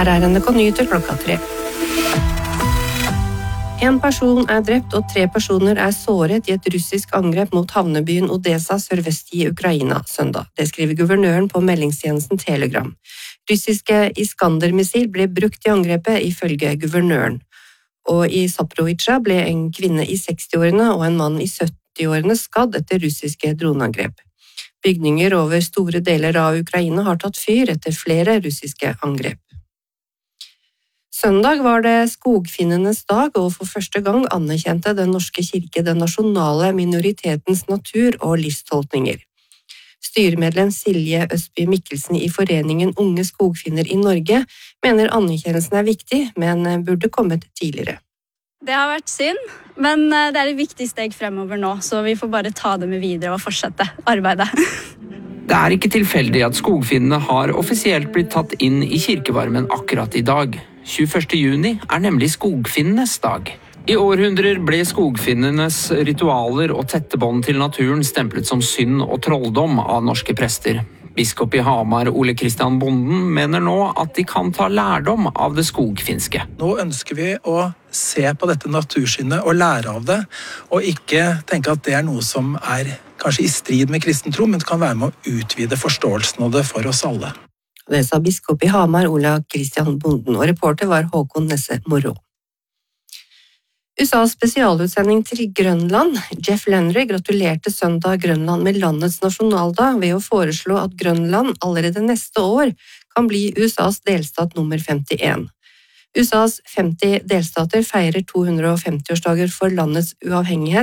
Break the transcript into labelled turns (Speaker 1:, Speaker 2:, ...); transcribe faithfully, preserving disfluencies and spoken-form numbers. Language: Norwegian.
Speaker 1: Her er N R K Nyheter klokka tre. En person er drept og tre personer er såret i et russisk angrep mot havnebyen Odessa sørvest i Ukraina søndag. Det skriver guvernøren på meldingstjenesten Telegram. Russiske Iskander-missil ble brukt i angrepet ifølge guvernøren. Og i Zaporizjzja ble en kvinne i sekstiårene og en mann i syttiårene skadd etter russiske droneangrep. Bygninger over store deler av Ukraina har tatt fyr etter flere russiske angrep. Søndag var det skogfinnenes dag, og for første gang anerkjente Den norske kirke den nasjonale minoritetens natur og livstolkninger. Styremedlem Silje Østby Mikkelsen i Foreningen Unge Skogfinner i Norge mener anerkjennelsen er viktig, men burde kommet tidligere.
Speaker 2: Det har vært synd, men det er et viktig steg fremover nå, så vi får bare ta det med videre og fortsette arbeidet.
Speaker 3: Det er ikke tilfeldig at skogfinnene har offisielt blitt tatt inn i kirkevarmen akkurat i dag. tjueførste juni er nemlig skogfinnenes dag. I århundrer ble skogfinnenes ritualer og tette bånd til naturen stemplet som synd og trolldom av norske prester. Biskop i Hamar, Ole Kristian Bonden, mener nå at de kan ta lærdom av det skogfinske.
Speaker 4: Nå ønsker vi å se på dette natursynet og lære av det, og ikke tenke at det er noe som er kanskje i strid med kristen tro, men kan være med å utvide forståelsen av det for oss alle.
Speaker 1: Det sa biskop i Hamar, Ole Kristian Bonden, og reporter var Håkon Nesse Morro. U S A's spesialutsending til Grønland, Jeff Lenry, gratulerte søndag Grønland med landets nasjonaldag ved å foreslå at Grønland allerede neste år kan bli U S A's delstat nummer femtien. U S A's femti delstater feirer to hundre og femti-årsdager for landets uavhengighet,